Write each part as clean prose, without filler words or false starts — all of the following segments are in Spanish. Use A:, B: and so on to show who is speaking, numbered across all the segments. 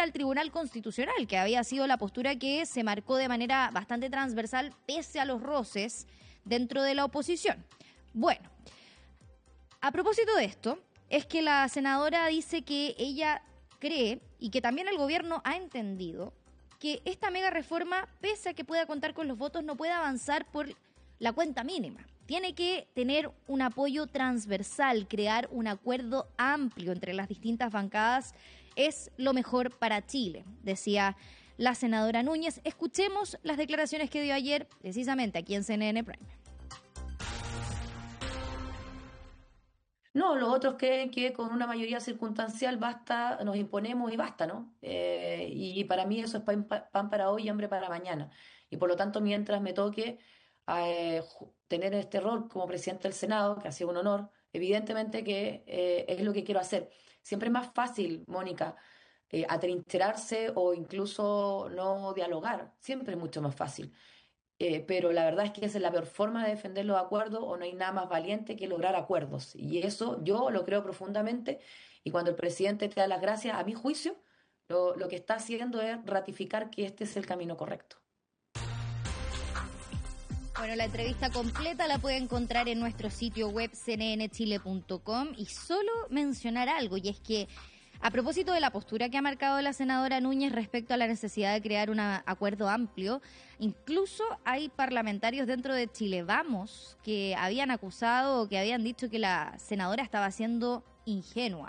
A: al Tribunal Constitucional, que había sido la postura que se marcó de manera bastante transversal pese a los roces dentro de la oposición. Bueno, a propósito de esto, es que la senadora dice que ella cree y que también el gobierno ha entendido que esta mega reforma, pese a que pueda contar con los votos, no puede avanzar por la cuenta mínima. Tiene que tener un apoyo transversal, crear un acuerdo amplio entre las distintas bancadas. Es lo mejor para Chile, decía la senadora Núñez. Escuchemos las declaraciones que dio ayer, precisamente aquí en CNN Prime.
B: No, los otros creen que con una mayoría circunstancial basta, nos imponemos y basta, ¿no? Y para mí eso es pan para hoy y hambre para mañana. Y por lo tanto, mientras me toque tener este rol como presidente del Senado, que ha sido un honor, evidentemente que es lo que quiero hacer. Siempre es más fácil, Mónica, atrincherarse o incluso no dialogar. Siempre es mucho más fácil. Pero la verdad es que esa es la peor forma de defender los acuerdos o no hay nada más valiente que lograr acuerdos. Y eso yo lo creo profundamente y cuando el presidente te da las gracias, a mi juicio, lo que está haciendo es ratificar que este es el camino correcto.
A: Bueno, la entrevista completa la puede encontrar en nuestro sitio web cnnchile.com y solo mencionar algo, y es que a propósito de la postura que ha marcado la senadora Núñez respecto a la necesidad de crear un acuerdo amplio, incluso hay parlamentarios dentro de Chile Vamos que habían acusado o que habían dicho que la senadora estaba siendo ingenua.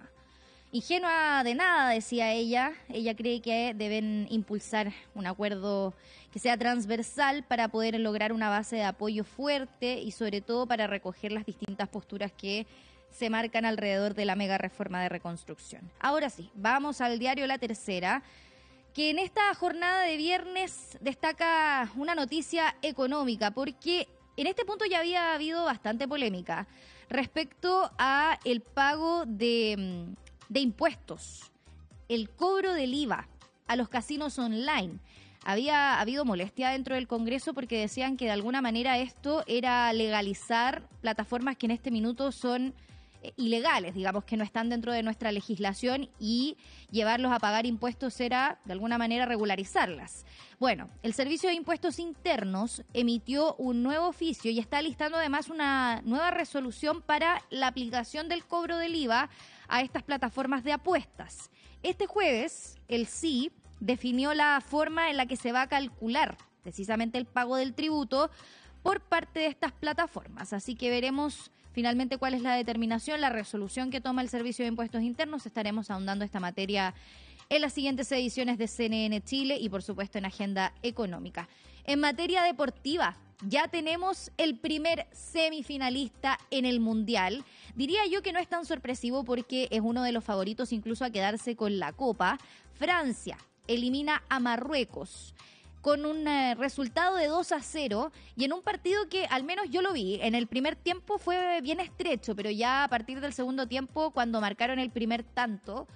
A: Ingenua de nada, decía ella. Ella cree que deben impulsar un acuerdo que sea transversal para poder lograr una base de apoyo fuerte y sobre todo para recoger las distintas posturas que se marcan alrededor de la mega reforma de reconstrucción. Ahora sí, vamos al diario La Tercera, que en esta jornada de viernes destaca una noticia económica, porque en este punto ya había habido bastante polémica respecto a el pago de impuestos, el cobro del IVA a los casinos online. Había habido molestia dentro del Congreso porque decían que de alguna manera esto era legalizar plataformas que en este minuto son ilegales, digamos que no están dentro de nuestra legislación, y llevarlos a pagar impuestos era de alguna manera regularizarlas. Bueno, el Servicio de Impuestos Internos emitió un nuevo oficio y está listando además una nueva resolución para la aplicación del cobro del IVA a estas plataformas de apuestas. Este jueves, el SI definió la forma en la que se va a calcular precisamente el pago del tributo por parte de estas plataformas. Así que veremos finalmente cuál es la determinación, la resolución que toma el Servicio de Impuestos Internos. Estaremos ahondando esta materia en las siguientes ediciones de CNN Chile y, por supuesto, en Agenda Económica. En materia deportiva, ya tenemos el primer semifinalista en el Mundial. Diría yo que no es tan sorpresivo porque es uno de los favoritos incluso a quedarse con la Copa. Francia elimina a Marruecos con un resultado de 2-0 y en un partido que al menos yo lo vi. En el primer tiempo fue bien estrecho, pero ya a partir del segundo tiempo, cuando marcaron el primer tanto,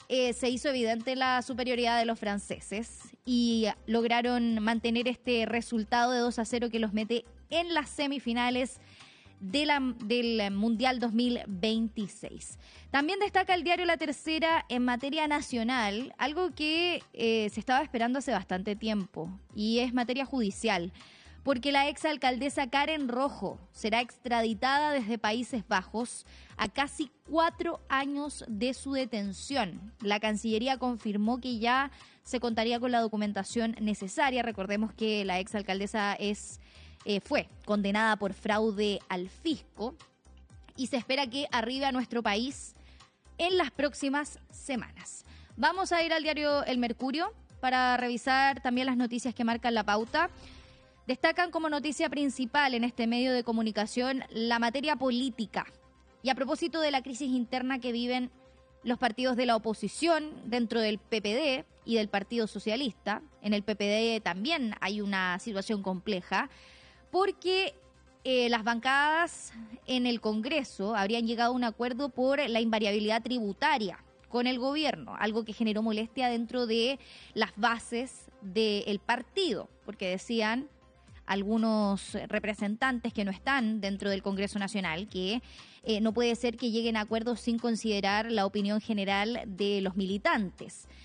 A: se hizo evidente la superioridad de los franceses y lograron mantener este resultado de 2-0 que los mete en las semifinales del Mundial 2026. También destaca el diario La Tercera en materia nacional, algo que se estaba esperando hace bastante tiempo, y es materia judicial, porque la exalcaldesa Karen Rojo será extraditada desde Países Bajos a casi 4 años de su detención. La Cancillería confirmó que ya se contaría con la documentación necesaria. Recordemos que la exalcaldesa fue condenada por fraude al fisco y se espera que arribe a nuestro país en las próximas semanas. Vamos a ir al diario El Mercurio para revisar también las noticias que marcan la pauta. Destacan como noticia principal en este medio de comunicación la materia política. Y a propósito de la crisis interna que viven los partidos de la oposición dentro del PPD y del Partido Socialista, en el PPD también hay una situación compleja, porque las bancadas en el Congreso habrían llegado a un acuerdo por la invariabilidad tributaria con el gobierno, algo que generó molestia dentro de las bases del partido, porque decían algunos representantes que no están dentro del Congreso Nacional que no puede ser que lleguen a acuerdos sin considerar la opinión general de los militantes.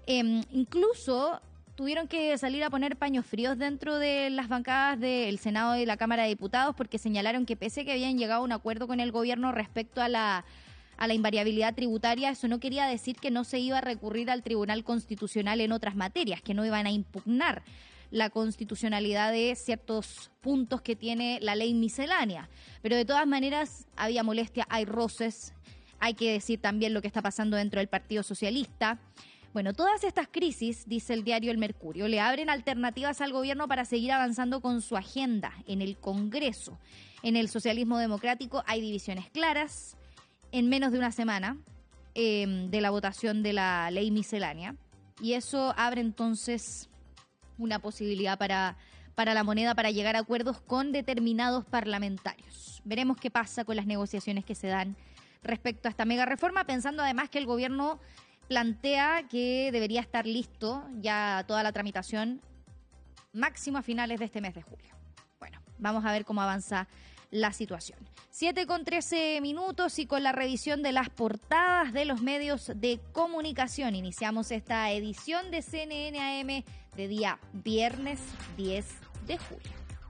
A: Incluso tuvieron que salir a poner paños fríos dentro de las bancadas del Senado y de la Cámara de Diputados porque señalaron que pese a que habían llegado a un acuerdo con el gobierno respecto a la invariabilidad tributaria, eso no quería decir que no se iba a recurrir al Tribunal Constitucional en otras materias, que no iban a impugnar la constitucionalidad de ciertos puntos que tiene la ley miscelánea. Pero de todas maneras había molestia, hay roces, hay que decir también lo que está pasando dentro del Partido Socialista. Bueno, todas estas crisis, dice el diario El Mercurio, le abren alternativas al gobierno para seguir avanzando con su agenda en el Congreso. En el socialismo democrático hay divisiones claras en menos de una semana de la votación de la ley miscelánea, y eso abre entonces una posibilidad para la moneda para llegar a acuerdos con determinados parlamentarios. Veremos qué pasa con las negociaciones que se dan respecto a esta mega reforma, pensando además que el gobierno plantea que debería estar listo ya toda la tramitación máximo a finales de este mes de julio. Bueno, vamos a ver cómo avanza la situación. 7:13 y con la revisión de las portadas de los medios de comunicación iniciamos esta edición de CNN AM de día viernes 10 de julio.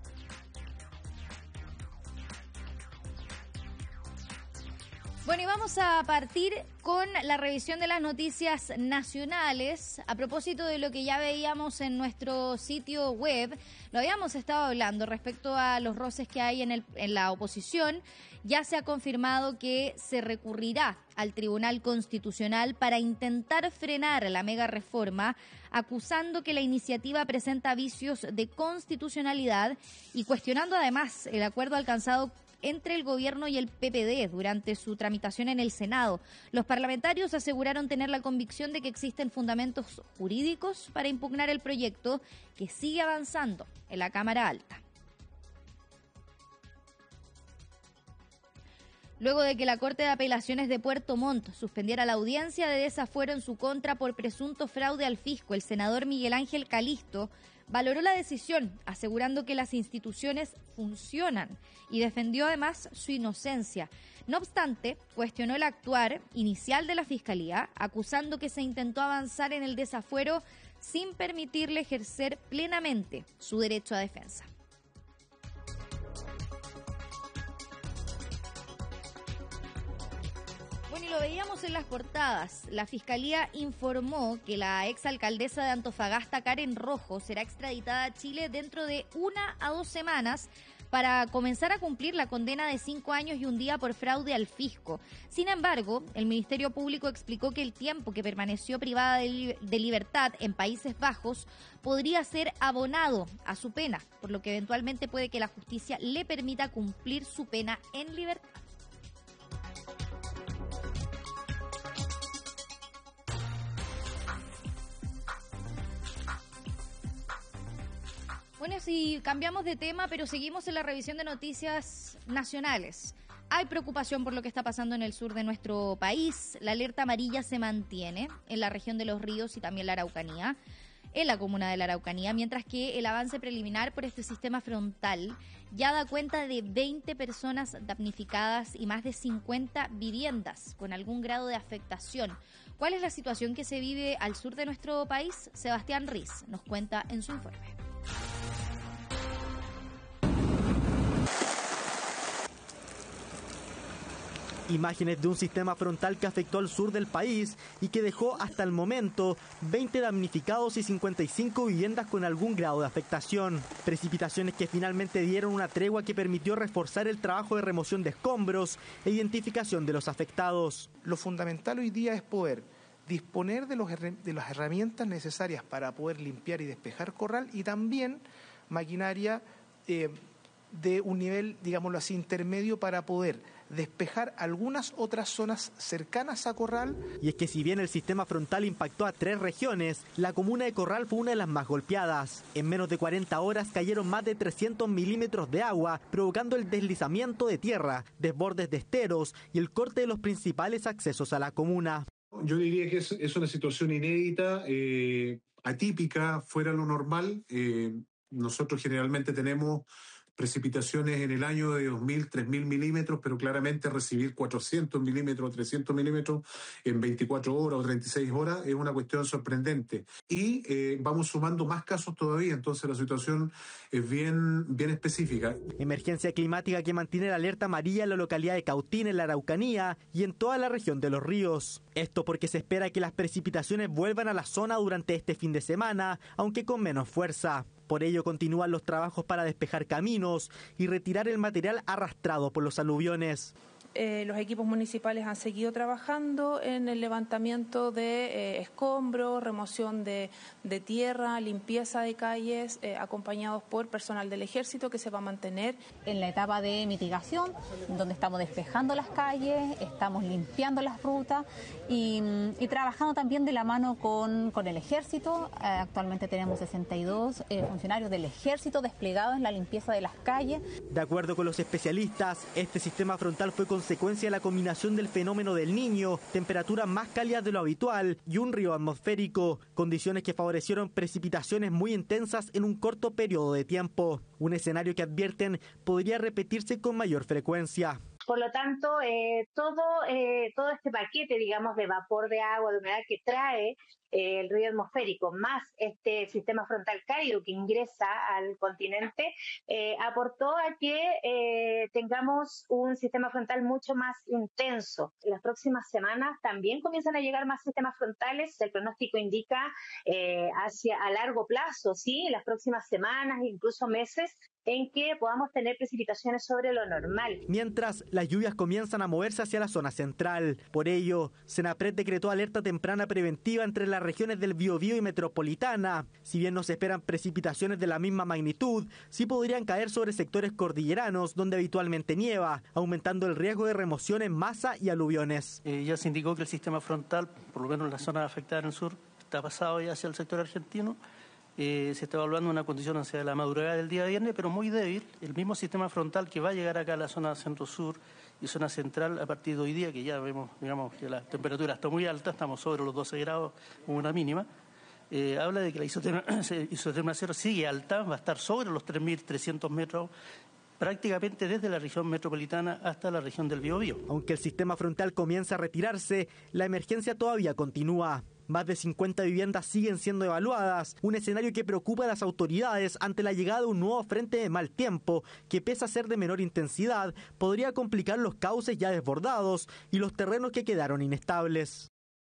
A: Bueno, y vamos a partir con la revisión de las noticias nacionales. A propósito de lo que ya veíamos en nuestro sitio web, lo habíamos estado hablando respecto a los roces que hay en la oposición. Ya se ha confirmado que se recurrirá al Tribunal Constitucional para intentar frenar la mega reforma, acusando que la iniciativa presenta vicios de constitucionalidad y cuestionando además el acuerdo alcanzado entre el gobierno y el PPD durante su tramitación en el Senado. Los parlamentarios aseguraron tener la convicción de que existen fundamentos jurídicos para impugnar el proyecto, que sigue avanzando en la Cámara Alta. Luego de que la Corte de Apelaciones de Puerto Montt suspendiera la audiencia de desafuero en su contra por presunto fraude al fisco, el senador Miguel Ángel Calisto valoró la decisión, asegurando que las instituciones funcionan y defendió además su inocencia. No obstante, cuestionó el actuar inicial de la Fiscalía, acusando que se intentó avanzar en el desafuero sin permitirle ejercer plenamente su derecho a defensa. Bueno, y lo veíamos en las portadas. La Fiscalía informó que la exalcaldesa de Antofagasta, Karen Rojo, será extraditada a Chile dentro de 1 a 2 semanas para comenzar a cumplir la condena de 5 años y 1 día por fraude al fisco. Sin embargo, el Ministerio Público explicó que el tiempo que permaneció privada de libertad en Países Bajos podría ser abonado a su pena, por lo que eventualmente puede que la justicia le permita cumplir su pena en libertad. Bueno, si cambiamos de tema, pero seguimos en la revisión de noticias nacionales. Hay preocupación por lo que está pasando en el sur de nuestro país. La alerta amarilla se mantiene en la región de Los Ríos y también la Araucanía, en la comuna de la Araucanía, mientras que el avance preliminar por este sistema frontal ya da cuenta de 20 personas damnificadas y más de 50 viviendas con algún grado de afectación. ¿Cuál es la situación que se vive al sur de nuestro país? Sebastián Riz nos cuenta en su informe.
C: Imágenes de un sistema frontal que afectó al sur del país y que dejó hasta el momento 20 damnificados y 55 viviendas con algún grado de afectación. Precipitaciones que finalmente dieron una tregua que permitió reforzar el trabajo de remoción de escombros e identificación de los afectados.
D: Lo fundamental hoy día es poder disponer de las herramientas necesarias para poder limpiar y despejar corral y también maquinaria de un nivel, digámoslo así, intermedio para poder despejar algunas otras zonas cercanas a Corral.
C: Y es que si bien el sistema frontal impactó a 3 regiones, la comuna de Corral fue una de las más golpeadas. En menos de 40 horas cayeron más de 300 milímetros de agua, provocando el deslizamiento de tierra, desbordes de esteros y el corte de los principales accesos a la comuna.
E: Yo diría que es una situación inédita, atípica, fuera de lo normal. Nosotros generalmente tenemos precipitaciones en el año de 2.000, 3.000 milímetros, pero claramente recibir 400 milímetros, 300 milímetros en 24 horas o 36 horas es una cuestión sorprendente. Y vamos sumando más casos todavía, entonces la situación es bien específica.
C: Emergencia climática que mantiene la alerta amarilla en la localidad de Cautín, en la Araucanía y en toda la región de Los Ríos. Esto porque se espera que las precipitaciones vuelvan a la zona durante este fin de semana, aunque con menos fuerza. Por ello continúan los trabajos para despejar caminos y retirar el material arrastrado por los aluviones.
F: Los equipos municipales han seguido trabajando en el levantamiento de escombros, remoción de tierra, limpieza de calles, acompañados por personal del Ejército que se va a mantener
G: en la etapa de mitigación, donde estamos despejando las calles, estamos limpiando las rutas y trabajando también de la mano con el Ejército. Actualmente tenemos 62 funcionarios del Ejército desplegados en la limpieza de las calles.
C: De acuerdo con los especialistas, este sistema frontal fue consecuencia de la combinación del fenómeno del Niño, temperaturas más cálidas de lo habitual y un río atmosférico, condiciones que favorecieron precipitaciones muy intensas en un corto periodo de tiempo. Un escenario que advierten podría repetirse con mayor frecuencia.
H: Por lo tanto, todo este paquete, digamos, de vapor de agua, de humedad que trae el río atmosférico, más este sistema frontal cálido que ingresa al continente, aportó a que tengamos un sistema frontal mucho más intenso. En las próximas semanas también comienzan a llegar más sistemas frontales. El pronóstico indica a largo plazo, ¿sí? En las próximas semanas, incluso meses, en que podamos tener precipitaciones sobre lo normal.
C: Mientras, las lluvias comienzan a moverse hacia la zona central. Por ello, Senapred decretó alerta temprana preventiva entre las regiones del Biobío y Metropolitana. Si bien no se esperan precipitaciones de la misma magnitud, sí podrían caer sobre sectores cordilleranos donde habitualmente nieva, aumentando el riesgo de remoción en masa y aluviones.
I: Ya se indicó que el sistema frontal, por lo menos en la zona afectada en el sur, está pasado ya hacia el sector argentino. Se está evaluando una condición hacia la madrugada del día viernes, pero muy débil. El mismo sistema frontal que va a llegar acá a la zona centro-sur y zona central a partir de hoy día, que ya vemos, digamos, que la temperatura está muy alta, estamos sobre los 12 grados como una mínima, habla de que la isoterma cero sigue alta, va a estar sobre los 3.300 metros, prácticamente desde la región metropolitana hasta la región del Biobío.
C: Aunque el sistema frontal comienza a retirarse, la emergencia todavía continúa. Más de 50 viviendas siguen siendo evaluadas, un escenario que preocupa a las autoridades ante la llegada de un nuevo frente de mal tiempo, que pese a ser de menor intensidad, podría complicar los cauces ya desbordados y los terrenos que quedaron inestables.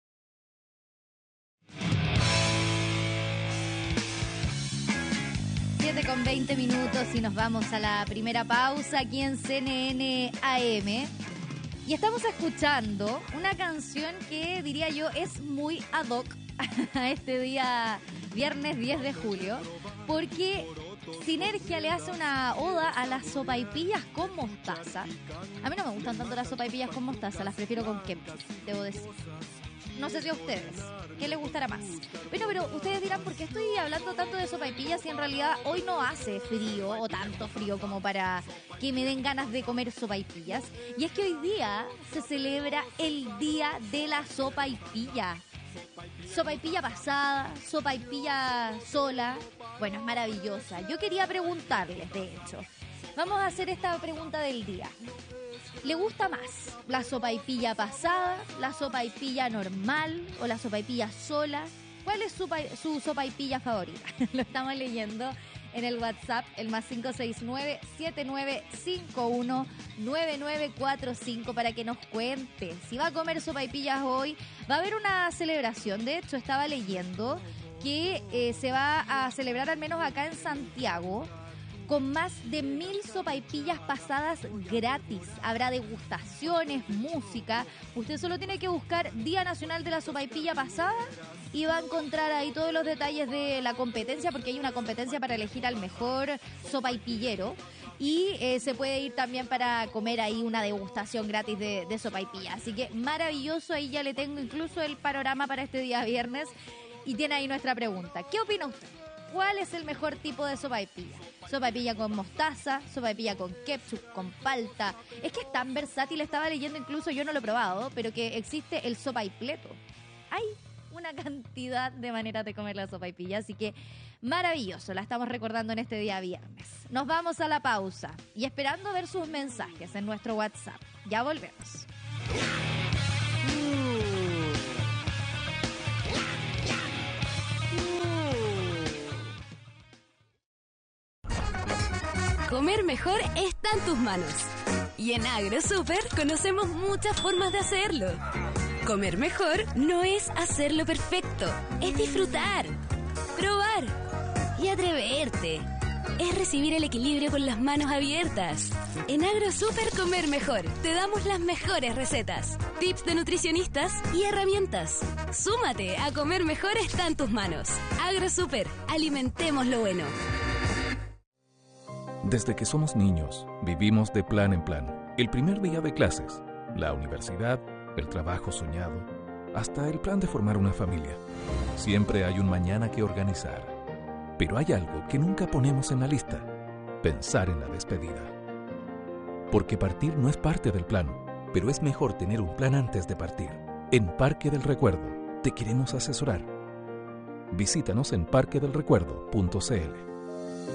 A: Con 20 minutos y nos vamos a la primera pausa aquí en CNN AM. Y estamos escuchando una canción que diría yo es muy ad hoc a este día viernes 10 de julio, porque Sinergia le hace una oda a las sopaipillas con mostaza. A mí no me gustan tanto las sopaipillas con mostaza, las prefiero con ketchup, debo decir. No sé si a ustedes, ¿qué les gustará más? Bueno, pero ustedes dirán, ¿por qué estoy hablando tanto de sopaipillas si en realidad hoy no hace frío o tanto frío como para que me den ganas de comer sopaipillas? Y es que hoy día se celebra el Día de la Sopaipilla. Sopaipilla pasada, sopaipilla sola, bueno, es maravillosa. Yo quería preguntarles, de hecho, vamos a hacer esta pregunta del día. ¿Le gusta más la sopaipilla pasada, la sopaipilla normal o la sopaipilla sola? ¿Cuál es su sopaipilla favorita? Lo estamos leyendo en el WhatsApp, el más 569-7951-9945 para que nos cuente. Si va a comer sopaipillas hoy, va a haber una celebración. De hecho, estaba leyendo que se va a celebrar al menos acá en Santiago con más de 1.000 sopaipillas pasadas gratis. Habrá degustaciones, música. Usted solo tiene que buscar Día Nacional de la Sopaipilla Pasada y va a encontrar ahí todos los detalles de la competencia, porque hay una competencia para elegir al mejor sopaipillero. Y se puede ir también para comer ahí una degustación gratis de sopaipilla. Así que maravilloso, ahí ya le tengo incluso el panorama para este día viernes. Y tiene ahí nuestra pregunta. ¿Qué opina usted? ¿Cuál es el mejor tipo de sopaipilla? Sopaipilla con mostaza, sopaipilla con ketchup, con palta. Es que es tan versátil, estaba leyendo incluso, yo no lo he probado, pero que existe el sopaipleto. ¡Ay! una cantidad de maneras de comer la sopaipilla, así que maravilloso, la estamos recordando en este día viernes. Nos vamos a la pausa y esperando ver sus mensajes en nuestro WhatsApp. Ya volvemos.
J: Comer mejor está en tus manos. Y en AgroSuper conocemos muchas formas de hacerlo. Comer mejor no es hacerlo perfecto, es disfrutar, probar y atreverte. Es recibir el equilibrio con las manos abiertas. En AgroSuper Comer Mejor te damos las mejores recetas, tips de nutricionistas y herramientas. Súmate a Comer Mejor está en tus manos. AgroSuper, alimentemos lo bueno.
K: Desde que somos niños, vivimos de plan en plan. El primer día de clases, la universidad, el trabajo soñado, hasta el plan de formar una familia. Siempre hay un mañana que organizar. Pero hay algo que nunca ponemos en la lista: pensar en la despedida. Porque partir no es parte del plan, pero es mejor tener un plan antes de partir. En Parque del Recuerdo te queremos asesorar. Visítanos en parquedelrecuerdo.cl.